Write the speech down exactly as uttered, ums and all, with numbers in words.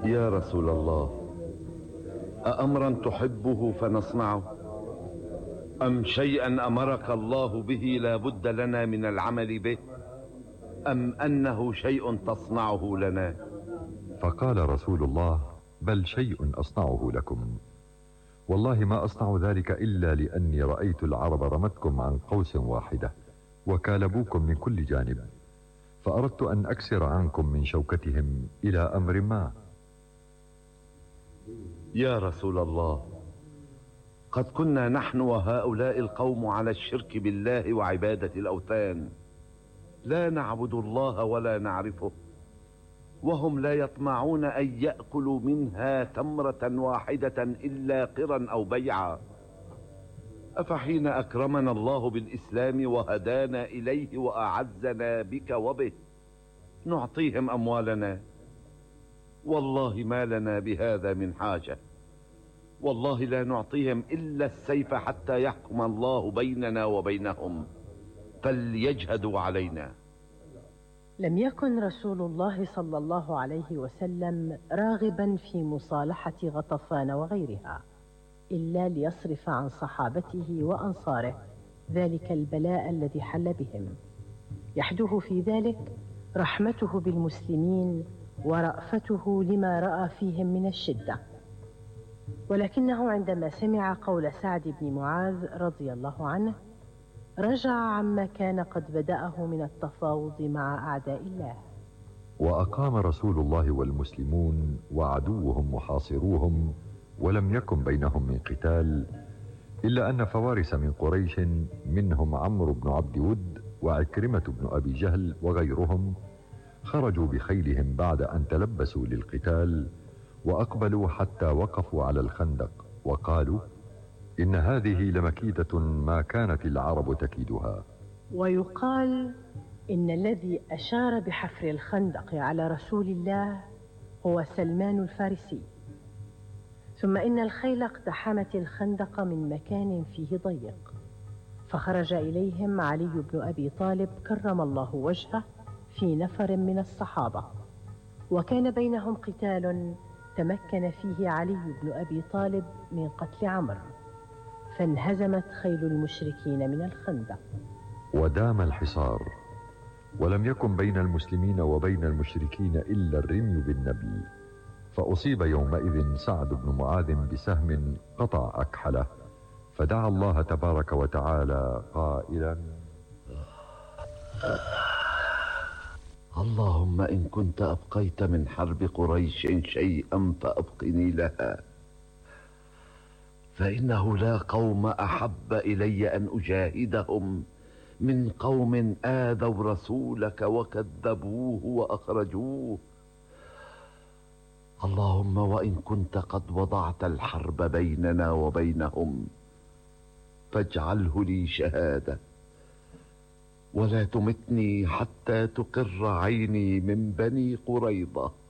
يا رسول الله، أأمرا تحبه فنصنعه، أم شيئا أمرك الله به لا بد لنا من العمل به، أم أنه شيء تصنعه لنا؟ فقال رسول الله: بل شيء أصنعه لكم، والله ما أصنع ذلك إلا لأني رأيت العرب رمتكم عن قوس واحدة وكالبوكم من كل جانب، فأردت أن أكسر عنكم من شوكتهم إلى أمر ما. يا رسول الله، قد كنا نحن وهؤلاء القوم على الشرك بالله وعبادة الأوثان، لا نعبد الله ولا نعرفه، وهم لا يطمعون أن يأكلوا منها تمرة واحدة إلا قرا أو بيعا. أفحين أكرمنا الله بالإسلام وهدانا إليه وأعزنا بك وبه نعطيهم أموالنا؟ والله ما لنا بهذا من حاجة، والله لا نعطيهم إلا السيف حتى يحكم الله بيننا وبينهم، فليجهدوا علينا. لم يكن رسول الله صلى الله عليه وسلم راغبا في مصالحة غطفان وغيرها إلا ليصرف عن صحابته وأنصاره ذلك البلاء الذي حل بهم، يحدث في ذلك رحمته بالمسلمين ورأفته لما رأى فيهم من الشدة. ولكنه عندما سمع قول سعد بن معاذ رضي الله عنه رجع عما كان قد بدأه من التفاوض مع أعداء الله. وأقام رسول الله والمسلمون وعدوهم محاصروهم، ولم يكن بينهم من قتال، إلا أن فوارس من قريش منهم عمرو بن عبد ود وعكرمة بن أبي جهل وغيرهم خرجوا بخيلهم بعد أن تلبسوا للقتال، وأقبلوا حتى وقفوا على الخندق وقالوا: إن هذه لمكيدة ما كانت العرب تكيدها. ويقال إن الذي أشار بحفر الخندق على رسول الله هو سلمان الفارسي. ثم إن الخيل اقتحمت الخندق من مكان فيه ضيق، فخرج إليهم علي بن أبي طالب كرم الله وجهه في نفر من الصحابة، وكان بينهم قتال تمكن فيه علي بن أبي طالب من قتل عمرو، فانهزمت خيل المشركين من الخندق. ودام الحصار، ولم يكن بين المسلمين وبين المشركين إلا الرمي بالنبل، فأصيب يومئذ سعد بن معاذ بسهم قطع أكحله، فدعا الله تبارك وتعالى قائلا: اللهم إن كنت أبقيت من حرب قريش شيئا فأبقني لها، فإنه لا قوم أحب إلي أن أجاهدهم من قوم آذوا رسولك وكذبوه وأخرجوه. اللهم وإن كنت قد وضعت الحرب بيننا وبينهم فاجعله لي شهادة، ولا تمتني حتى تقر عيني من بني قريظة.